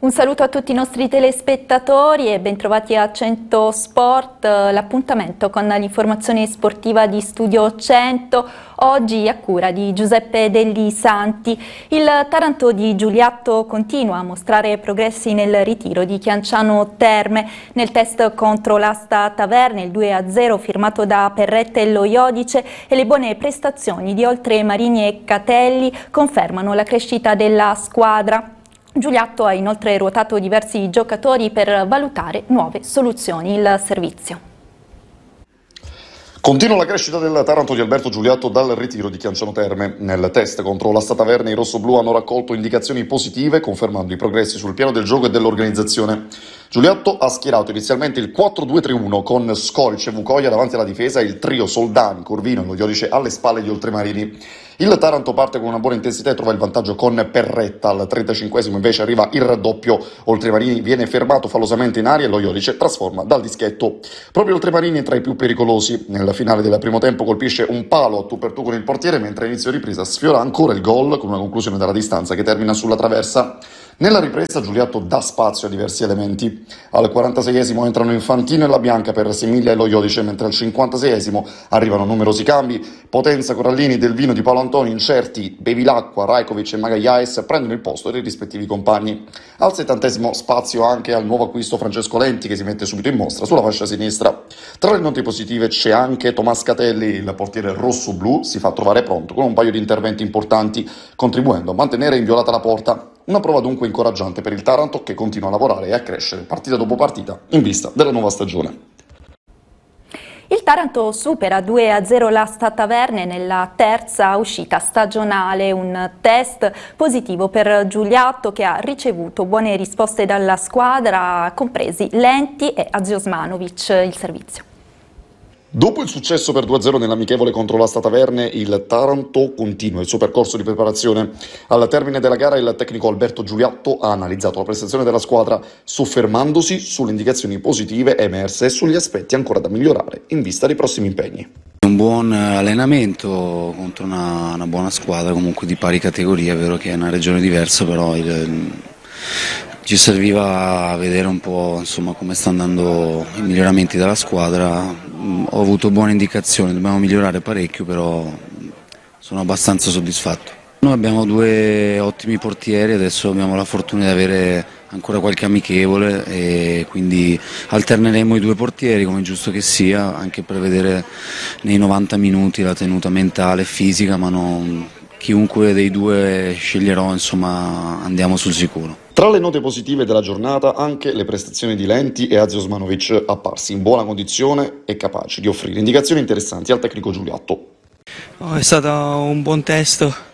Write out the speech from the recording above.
Un saluto a tutti i nostri telespettatori e bentrovati a 100 Sport, l'appuntamento con l'informazione sportiva di Studio 100, oggi a cura di Giuseppe Degli Santi. Il Taranto di Giuliatto continua a mostrare progressi nel ritiro di Chianciano Terme. Nel test contro l'Asta Taverne, il 2-0 firmato da Perrette e Lo Iodice e le buone prestazioni di Oltremarini e Catelli confermano la crescita della squadra. Giuliatto ha inoltre ruotato diversi giocatori per valutare nuove soluzioni. Il servizio. Continua la crescita del Taranto di Alberto Giuliatto dal ritiro di Chianciano Terme. Nel test contro l'Asta Taverne i rossoblù hanno raccolto indicazioni positive, confermando i progressi sul piano del gioco e dell'organizzazione. Giuliatto ha schierato inizialmente il 4-2-3-1 con Scolic e Vucoia davanti alla difesa e il trio Soldani, Corvino e Lo Iodice alle spalle di Oltremarini. Il Taranto parte con una buona intensità e trova il vantaggio con Perretta. Al 35esimo invece arriva il raddoppio. Oltremarini viene fermato fallosamente in aria e Lo Iodice trasforma dal dischetto. Proprio Oltremarini è tra i più pericolosi. Nella finale del primo tempo colpisce un palo a tu per tu con il portiere, mentre a inizio ripresa sfiora ancora il gol con una conclusione dalla distanza che termina sulla traversa. Nella ripresa Giuliatto dà spazio a diversi elementi. Al 46esimo entrano Infantino e La Bianca per Semiglia e Lo Iodice, mentre al 56esimo arrivano numerosi cambi. Potenza, Corallini, Del Vino, Di Paolo Antoni, Incerti, Bevilacqua, Rajkovic e Magallaes prendono il posto dei rispettivi compagni. Al 70esimo spazio anche al nuovo acquisto Francesco Lenti, che si mette subito in mostra sulla fascia sinistra. Tra le note positive c'è anche Tomas Catelli, il portiere rosso-blu si fa trovare pronto con un paio di interventi importanti, contribuendo a mantenere inviolata la porta. Una prova dunque incoraggiante per il Taranto, che continua a lavorare e a crescere partita dopo partita in vista della nuova stagione. Il Taranto supera 2-0 l'Asta Taverne nella terza uscita stagionale, un test positivo per Giuliatto che ha ricevuto buone risposte dalla squadra, compresi Lenti e Aziosmanovic. Il servizio. Dopo il successo per 2-0 nell'amichevole contro l'Asta Taverne, il Taranto continua il suo percorso di preparazione. Al termine della gara il tecnico Alberto Giuliatto ha analizzato la prestazione della squadra, soffermandosi sulle indicazioni positive emerse e sugli aspetti ancora da migliorare in vista dei prossimi impegni. Un buon allenamento contro una buona squadra, comunque di pari categoria, è vero che è una regione diversa, però ci serviva vedere un po' insomma come stanno andando i miglioramenti della squadra. Ho avuto buone indicazioni, dobbiamo migliorare parecchio, però sono abbastanza soddisfatto. Noi abbiamo due ottimi portieri, adesso abbiamo la fortuna di avere ancora qualche amichevole e quindi alterneremo i due portieri come è giusto che sia, anche per vedere nei 90 minuti la tenuta mentale e fisica, ma chiunque dei due sceglierò, insomma, andiamo sul sicuro. Tra le note positive della giornata anche le prestazioni di Lenti e Aziosmanovic, apparsi in buona condizione e capaci di offrire indicazioni interessanti al tecnico Giuliatto. È stato un buon test